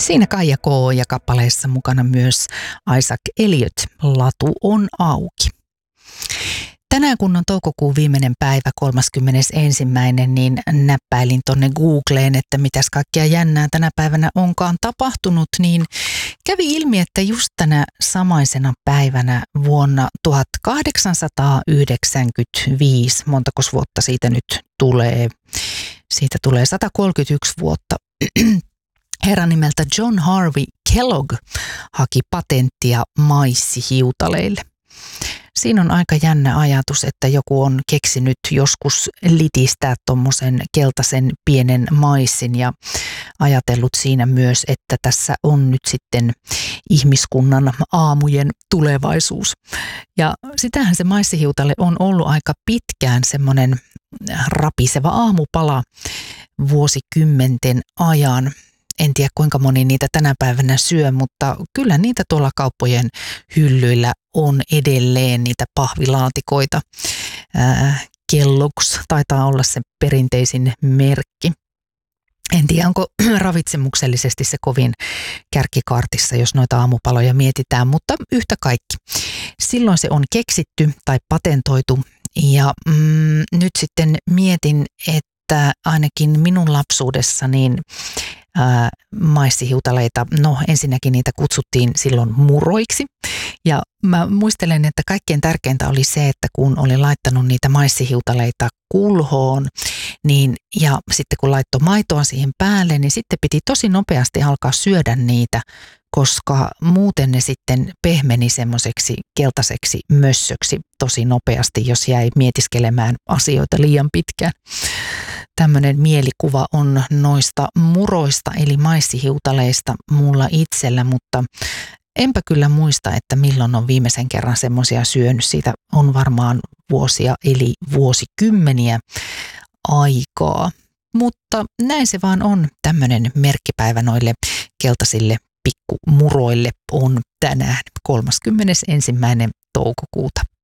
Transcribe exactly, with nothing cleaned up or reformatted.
Siinä Kaija K. ja kappaleessa mukana myös Isaac Elliot, Latu on auki. Tänään kun on toukokuun viimeinen päivä, kolmaskymmenesensimmäinen, niin näppäilin tonne Googleen, että mitäs kaikkea jännää tänä päivänä onkaan tapahtunut, niin kävi ilmi, että just tänä samaisena päivänä vuonna tuhatkahdeksansataayhdeksänkymmentäviisi, montakos vuotta siitä nyt tulee, siitä tulee sata kolmekymmentäyksi vuotta, herran nimeltä John Harvey Kellogg haki patenttia maissihiutaleille. Siinä on aika jännä ajatus, että joku on keksinyt joskus litistää tuommoisen keltaisen pienen maissin ja ajatellut siinä myös, että tässä on nyt sitten ihmiskunnan aamujen tulevaisuus. Ja sitähän se maissihiutale on ollut aika pitkään semmoinen rapiseva aamupala vuosikymmenten ajan. En tiedä kuinka moni niitä tänä päivänä syö, mutta kyllä niitä tuolla kauppojen hyllyillä on edelleen niitä pahvilaatikoita. Ää, Kellogg's taitaa olla se perinteisin merkki. En tiedä, onko ravitsemuksellisesti se kovin kärkikaartissa, jos noita aamupaloja mietitään, mutta yhtä kaikki. Silloin se on keksitty tai patentoitu ja mm, nyt sitten mietin, että ainakin minun lapsuudessa niin Ää, maissihiutaleita, no ensinnäkin niitä kutsuttiin silloin muroiksi ja mä muistelen, että kaikkein tärkeintä oli se, että kun oli laittanut niitä maissihiutaleita kulhoon niin, ja sitten kun laittoi maitoa siihen päälle, niin sitten piti tosi nopeasti alkaa syödä niitä, koska muuten ne sitten pehmeni semmoiseksi keltaiseksi mössöksi tosi nopeasti, jos jäi mietiskelemään asioita liian pitkään. Tämmöinen mielikuva on noista muroista eli maissihiutaleista mulla itsellä, mutta enpä kyllä muista, että milloin on viimeisen kerran semmoisia syönyt. Siitä on varmaan vuosia eli vuosikymmeniä aikaa. Mutta näin se vaan on, tämmöinen merkkipäivä noille keltaisille pikkumuroille on tänään kolmaskymmenesensimmäinen toukokuuta.